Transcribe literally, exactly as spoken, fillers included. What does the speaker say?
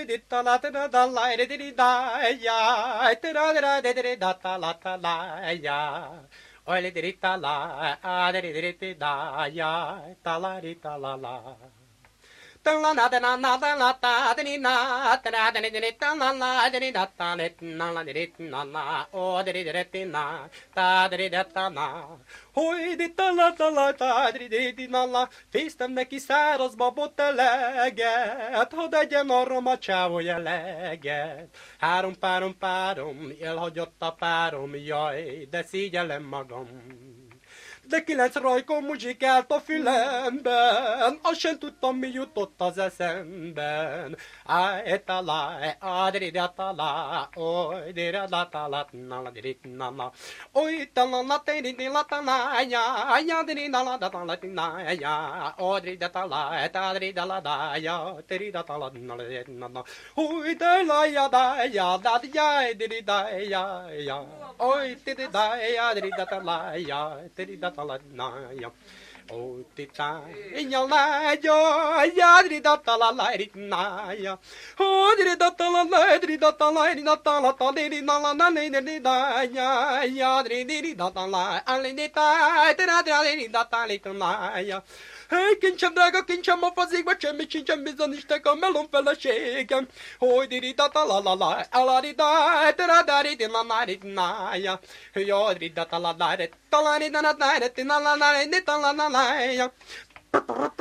Oi di ta la da da la di di da ya, da da da da da da ta la ta la ya. Oi di di ta la, a di di di da ya, ta la di ta la la. Ta la na da na na da la ta di na, ta da di di ta la la di da ta di na la di na la, o di di di na, ta di da ta na. Oj, di ta la ta la ta di di na la, fésztem neki száraz babot eleget, hadd egyen arra a csávó eleget. Három párom párom, elhagyott a párom, jaj, de szégyellem magam. De kilenc rajkó muzsikált a fülemben, azt sem tudtam, mi jutott az eszemben. Áj, talá, ádrida talá, oly, dira la talá, nala, dirit, nala. Oly, talá, la, tiri, la, talá, ya, ya, diri, nala, da, talá, tina, ya, odrida talá, tádrida la, da, ya, tirida talá, nala, nala. Oly, de la, ya, da, ya, da, ya, diri, da, ya, ya. Oy, tiri, da, ya, diri, da, talá, ya, tiri, da, talá, ya. Oh, tita, ya la ya, ya di da ta la la di na ya. Oh, di da ta la la di da ta la di da ta la ta di na la na di di da ya, ya di di da ta la, ali di ta, di da da di da ta li na ya. Hey, kincsem drága, kincsem a fazékba, semmi sincsen bizony istek a melon feleségem. Hogy di da ta la la la, ala di da, di da da di na na di na ya. Ja, di da ta la la di ta la di na na di na la la di ta la la la ya.